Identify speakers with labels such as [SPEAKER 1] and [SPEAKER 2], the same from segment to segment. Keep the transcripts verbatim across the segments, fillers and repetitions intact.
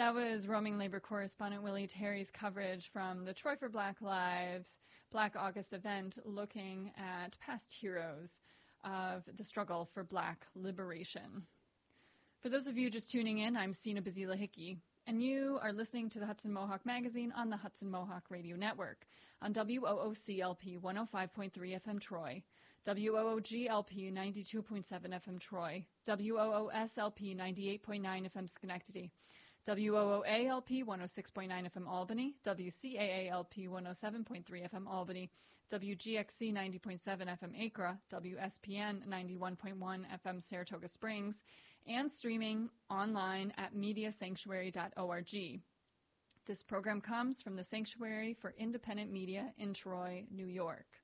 [SPEAKER 1] That was roaming labor correspondent Willie Terry's coverage from the Troy for Black Lives Black August event, looking at past heroes of the struggle for Black liberation. For those of you just tuning in, I'm Sina Bazila Hickey, and you are listening to the Hudson Mohawk Magazine on the Hudson Mohawk Radio Network on W O O C L P one oh five point three F M Troy, W O O G L P ninety-two point seven F M Troy, W O O S L P ninety-eight point nine F M Schenectady, W O O A L P one oh six point nine F M Albany, W C A A L P one oh seven point three F M Albany, W G X C ninety point seven F M Acra, W S P N ninety-one point one F M Saratoga Springs, and streaming online at media sanctuary dot org. This program comes from the Sanctuary for Independent Media in Troy, New York.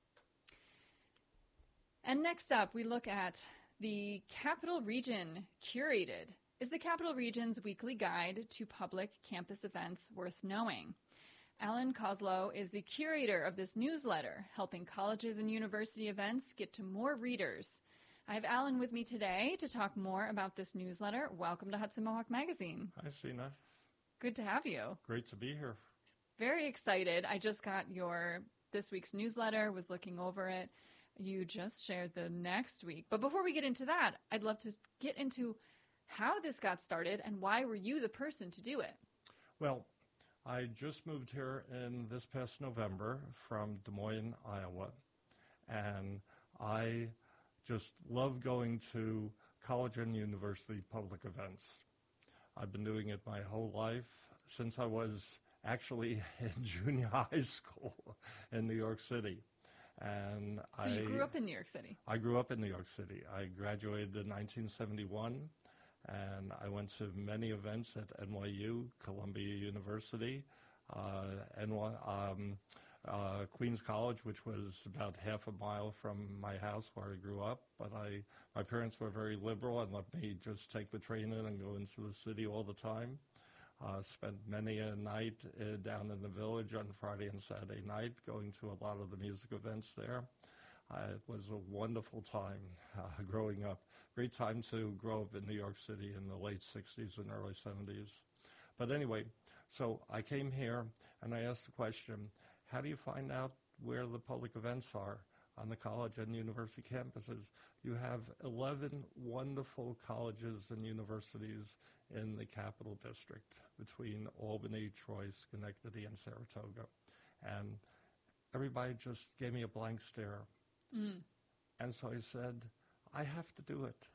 [SPEAKER 1] And next up, we look at the Capital Region Curated. Is the Capital Region's weekly guide to public campus events worth knowing? Alan Koslow is the curator of this newsletter, helping colleges and university events get to more readers. I have Alan with me today to talk more about this newsletter. Welcome to Hudson Mohawk Magazine.
[SPEAKER 2] Hi, Sina.
[SPEAKER 1] Good to have you.
[SPEAKER 2] Great to be here.
[SPEAKER 1] Very excited. I just got your this week's newsletter, was looking over it. You just shared the next week. But before we get into that, I'd love to get into how this got started and why were you the person to do it?
[SPEAKER 2] Well, I just moved here in this past November from Des Moines, Iowa, and I just love going to college and university public events. I've been doing it my whole life since I was actually in junior high school in New York City. And
[SPEAKER 1] so
[SPEAKER 2] I,
[SPEAKER 1] you grew up in New York City?
[SPEAKER 2] I grew up in New York City. I graduated in nineteen seventy-one, and I went to many events at N Y U, Columbia University, uh, N Y, um, uh, Queens College, which was about half a mile from my house where I grew up. But I, my parents were very liberal and let me just take the train in and go into the city all the time. Uh, spent many a night uh, down in the village on Friday and Saturday night, going to a lot of the music events there. Uh, it was a wonderful time uh, growing up. Great time to grow up in New York City in the late sixties and early seventies. But anyway, so I came here and I asked the question, how do you find out where the public events are on the college and university campuses? You have eleven wonderful colleges and universities in the Capital District between Albany, Troy, Schenectady, and Saratoga. And everybody just gave me a blank stare. Mm. And so I said, I have to do it.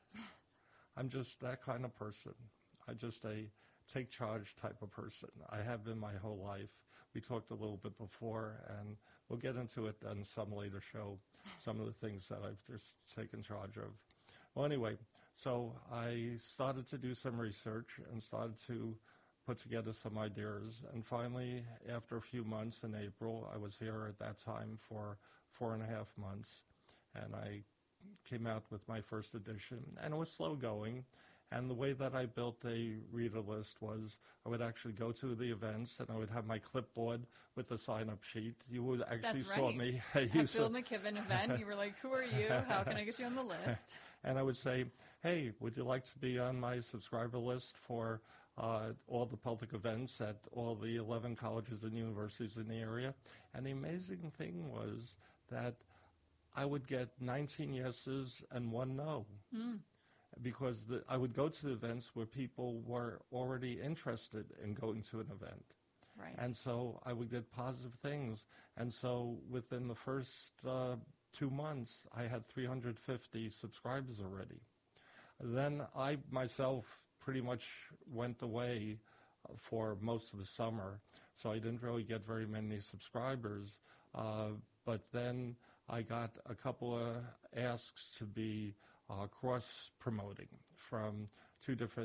[SPEAKER 2] I'm just that kind of person. I'm just a take charge type of person. I have been my whole life. We talked a little bit before, and we'll get into it on some later show, some of the things that I've just taken charge of. Well, anyway, so I started to do some research and started to put together some ideas. And finally, after a few months in April, I was here at that time for four and a half months, and I came out with my first edition. And it was slow going. And the way that I built a reader list was I would actually go to the events and I would have my clipboard with the sign-up sheet. You would actually
[SPEAKER 1] That's
[SPEAKER 2] saw
[SPEAKER 1] right.
[SPEAKER 2] me.
[SPEAKER 1] At
[SPEAKER 2] you
[SPEAKER 1] Bill
[SPEAKER 2] saw,
[SPEAKER 1] McKibben event, you were like, who are you? How can I get you on the list?
[SPEAKER 2] And I would say, hey, would you like to be on my subscriber list for uh, all the public events at all the eleven colleges and universities in the area? And the amazing thing was that I would get nineteen yeses and one no. Mm. Because the, I would go to the events where people were already interested in going to an event.
[SPEAKER 1] Right.
[SPEAKER 2] And so I would get positive things. And so within the first uh, two months, I had three hundred fifty subscribers already. Then I myself pretty much went away for most of the summer, so I didn't really get very many subscribers. Uh, but then I got a couple of asks to be Uh, cross-promoting from two different